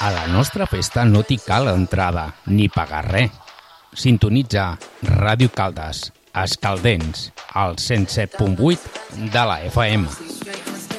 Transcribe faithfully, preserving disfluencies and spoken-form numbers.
A la nostra festa no t'hi cal entrada, ni pagar res. Sintonitza Ràdio Caldes, Escaldents, al cent set punt vuit de la F M.